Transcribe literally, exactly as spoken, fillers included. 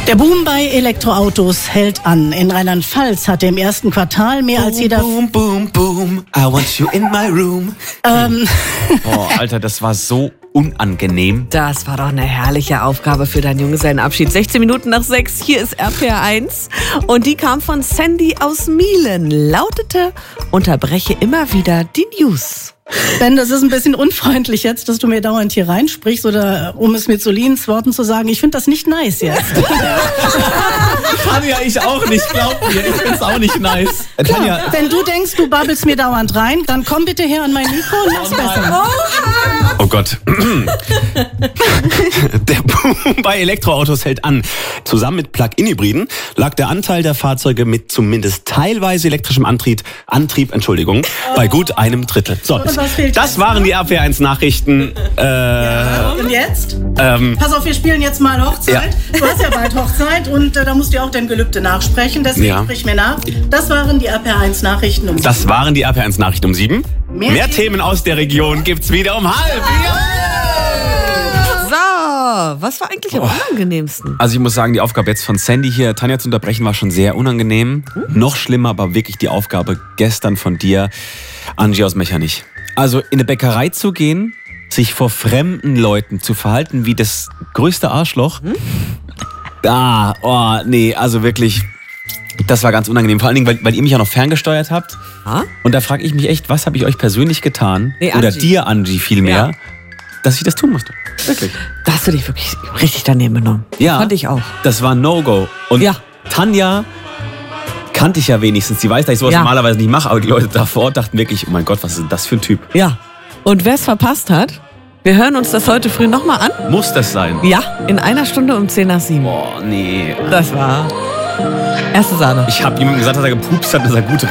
Der Boom bei Elektroautos hält an. In Rheinland-Pfalz hatte im ersten Quartal mehr boom, als jeder... Boom, boom, boom, I want you in my room. Ähm, Boah, Alter, das war so unangenehm. Das war doch eine herrliche Aufgabe für deinen Junggesellenabschied. sechzehn Minuten nach sechs, hier ist R P R eins. Und die kam von Sandy aus Mielen. Lautete, unterbreche immer wieder die News. Ben, das ist ein bisschen unfreundlich jetzt, dass du mir dauernd hier reinsprichst, oder um es mit Solins Worten zu sagen, ich finde das nicht nice jetzt. Kann ja ich auch nicht, glaub mir, ich find's auch nicht nice. Klar, Ja, wenn du denkst, du babbelst mir dauernd rein, dann komm bitte her an mein Mikro und mach's besser. oh Gott. Der Boom bei Elektroautos hält an. Zusammen mit Plug-in-Hybriden lag der Anteil der Fahrzeuge mit zumindest teilweise elektrischem Antrieb, Antrieb Entschuldigung, bei gut einem Drittel. So, Und was fehlt das jetzt? waren die R P R eins Nachrichten. Äh, Und jetzt? ähm, Pass auf, wir spielen jetzt mal Hochzeit. Du hast ja bald Hochzeit und äh, da musst du auch dein Gelübde nachsprechen. Deswegen Ja. sprich mir nach. Das waren die R P R eins Nachrichten um Das waren die R P R eins Nachrichten um sieben. Mehr Mehr, Themen- Themen aus der Region gibt's wieder um halb. So, was war eigentlich am unangenehmsten? Also ich muss sagen, die Aufgabe jetzt von Sandy hier, Tanja zu unterbrechen, war schon sehr unangenehm. Noch schlimmer, aber wirklich die Aufgabe gestern von dir, Angie aus Mechernich. Also in eine Bäckerei zu gehen, sich vor fremden Leuten zu verhalten wie das größte Arschloch. Hm? Ah, oh, nee, also wirklich, das war ganz unangenehm. Vor allen Dingen, weil, weil ihr mich ja noch ferngesteuert habt. Ah? Und da frage ich mich echt, was habe ich euch persönlich getan? Nee, Oder Angie. dir, Angie, vielmehr, Ja. dass ich das tun musste. Wirklich. Da hast du dich wirklich richtig daneben benommen. Ja. Fand ich auch. Das war ein No-Go. Und Ja. Tanja kannte ich ja wenigstens. Die weiß, dass ich sowas Ja. normalerweise nicht mache. Aber die Leute da vor Ort dachten wirklich, oh mein Gott, was ist denn das für ein Typ? Ja. Und wer es verpasst hat, wir hören uns das heute früh nochmal an. Muss das sein? Ja, in einer Stunde um zehn nach sieben. Boah, nee. Das war erste Sahne. Ich habe jemandem gesagt, dass er gepupst hat, dass er gut